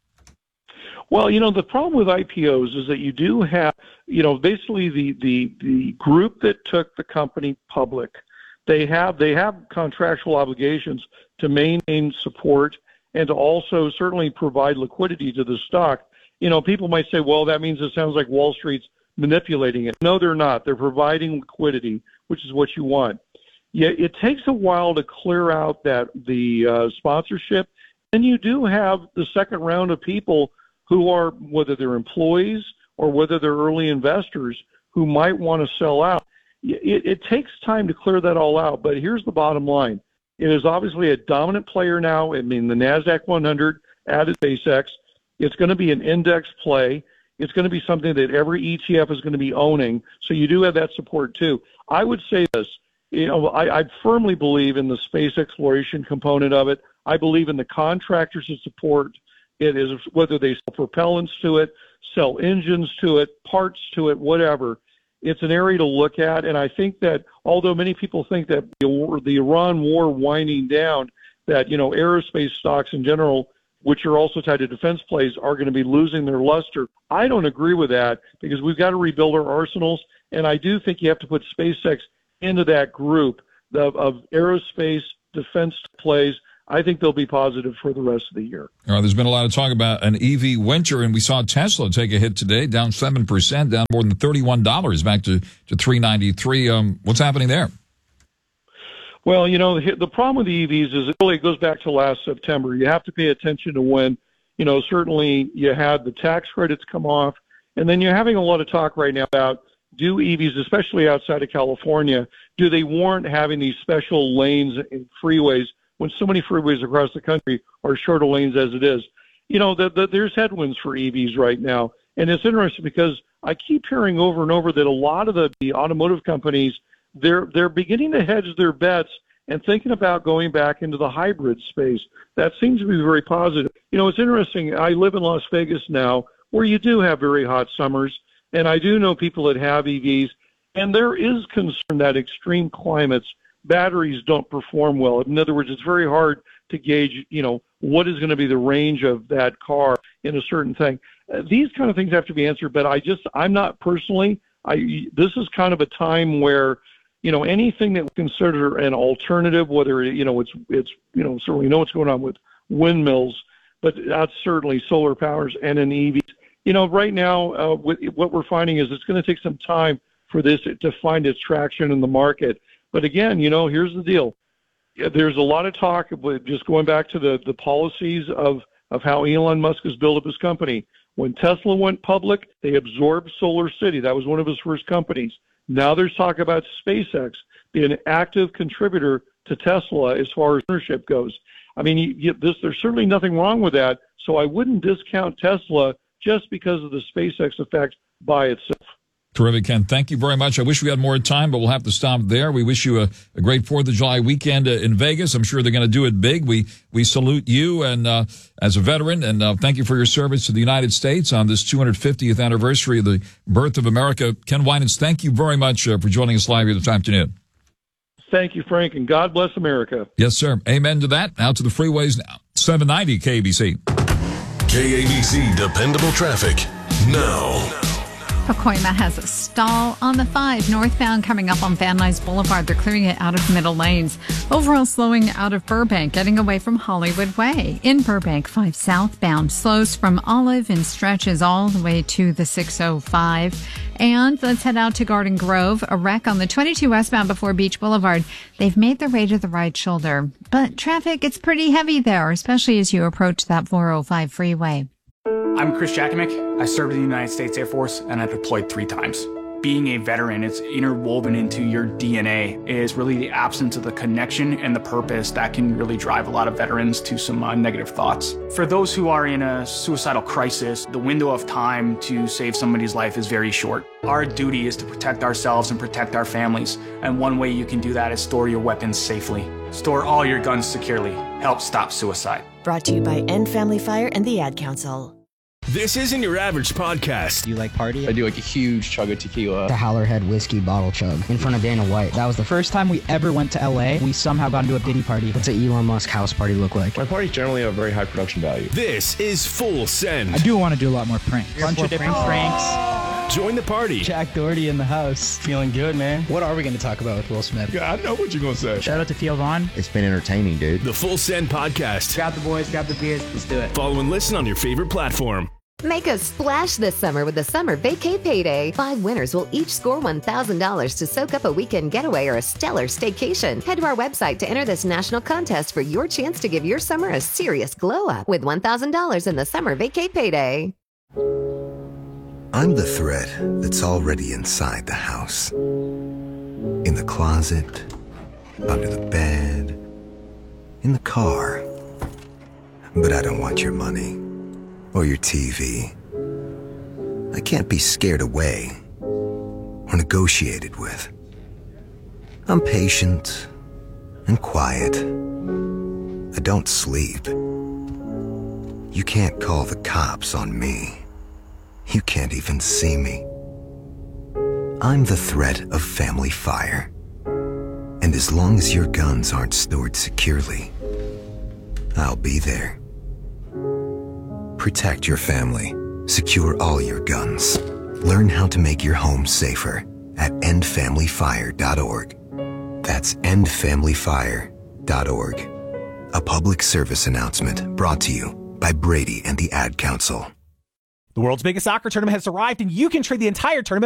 Well, you know, the problem with IPOs is that you do have, you know, basically the group that took the company public, they have contractual obligations to maintain support and to also certainly provide liquidity to the stock. You know, people might say, well, that means it sounds like Wall Street's manipulating it. No, they're not. They're providing liquidity, which is what you want. Yeah, it takes a while to clear out the sponsorship. And you do have the second round of people who are, whether they're employees or whether they're early investors, who might want to sell out. It takes time to clear that all out. But here's the bottom line. It is obviously a dominant player now. I mean, the NASDAQ 100 added SpaceX. It's going to be an index play. It's going to be something that every ETF is going to be owning. So you do have that support too. I would say this. I firmly believe in the space exploration component of it. I believe in the contractors that support it, is whether they sell propellants to it, sell engines to it, parts to it, whatever. It's an area to look at, and I think that although many people think that the Iran war winding down, that aerospace stocks in general, which are also tied to defense plays, are going to be losing their luster. I don't agree with that, because we've got to rebuild our arsenals, and I do think you have to put SpaceX into that group of aerospace defense plays. I think they'll be positive for the rest of the year. There's been a lot of talk about an EV winter, and we saw Tesla take a hit today, down 7%, down more than $31, back to $393. What's happening there? Well, the problem with the EVs is it really goes back to last September. You have to pay attention to when, certainly you had the tax credits come off, and then you're having a lot of talk right now about, do EVs, especially outside of California, do they warrant having these special lanes and freeways when so many freeways across the country are shorter lanes as it is? There's headwinds for EVs right now. And it's interesting because I keep hearing over and over that a lot of the automotive companies, they're beginning to hedge their bets and thinking about going back into the hybrid space. That seems to be very positive. It's interesting. I live in Las Vegas now, where you do have very hot summers, and I do know people that have EVs, and there is concern that extreme climates, batteries don't perform well. In other words, it's very hard to gauge, what is going to be the range of that car in a certain thing. These kind of things have to be answered, but I'm not personally. This is kind of a time where, anything that we consider an alternative, whether it's certainly know what's going on with windmills, but that's certainly solar powers and an EV. Right now, what we're finding is it's going to take some time for this to find its traction in the market. But again, here's the deal. There's a lot of talk about just going back to the policies of how Elon Musk has built up his company. When Tesla went public, they absorbed SolarCity. That was one of his first companies. Now there's talk about SpaceX being an active contributor to Tesla as far as ownership goes. I mean, there's certainly nothing wrong with that. So I wouldn't discount Tesla just because of the SpaceX effect by itself. Terrific, Ken. Thank you very much. I wish we had more time, but we'll have to stop there. We wish you a great 4th of July weekend in Vegas. I'm sure they're going to do it big. We salute you and as a veteran, and thank you for your service to the United States on this 250th anniversary of the birth of America. Ken Winans, thank you very much for joining us live here this afternoon. Thank you, Frank, and God bless America. Yes, sir. Amen to that. Out to the freeways now. 790 KABC. KABC Dependable Traffic now. Pacoima has a stall on the 5 northbound coming up on Van Nuys Boulevard. They're clearing it out of middle lanes. Overall slowing out of Burbank, getting away from Hollywood Way. In Burbank, 5 southbound slows from Olive and stretches all the way to the 605. And let's head out to Garden Grove. A wreck on the 22 westbound before Beach Boulevard. They've made their way to the right shoulder. But traffic, it's pretty heavy there, especially as you approach that 405 freeway. I'm Chris Jakimick. I served in the United States Air Force, and I deployed 3 times. Being a veteran, it's interwoven into your DNA, is really the absence of the connection and the purpose that can really drive a lot of veterans to some negative thoughts. For those who are in a suicidal crisis, the window of time to save somebody's life is very short. Our duty is to protect ourselves and protect our families, and one way you can do that is store your weapons safely. Store all your guns securely. Help stop suicide. Brought to you by End Family Fire and the Ad Council. This isn't your average podcast. You like party? I do like a huge chug of tequila. The Howlerhead whiskey bottle chug in front of Dana White. That was the first time we ever went to LA. We somehow got into a Diddy party. What's an Elon Musk house party look like? My parties generally have very high production value. This is Full Send. I do want to do a lot more pranks. Bunch of different pranks. Join the party. Jack Doherty in the house. Feeling good, man. What are we going to talk about with Will Smith? Yeah, I know what you're going to say. Shout out to Theo Vaughn. It's been entertaining, dude. The Full Send podcast. Grab the boys, grab the beers. Let's do it. Follow and listen on your favorite platform. Make a splash this summer with the Summer Vacay Payday. 5 winners will each score $1,000 to soak up a weekend getaway or a stellar staycation. Head to our website to enter this national contest for your chance to give your summer a serious glow up with $1,000 in the Summer Vacay Payday. I'm the thread that's already inside the house. In the closet, under the bed, in the car. But I don't want your money. Or your TV. I can't be scared away or negotiated with. I'm patient and quiet. I don't sleep. You can't call the cops on me. You can't even see me. I'm the threat of family fire. And as long as your guns aren't stored securely, I'll be there. Protect your family. Secure all your guns. Learn how to make your home safer at endfamilyfire.org. That's endfamilyfire.org. A public service announcement brought to you by Brady and the Ad Council. The world's biggest soccer tournament has arrived, and you can trade the entire tournament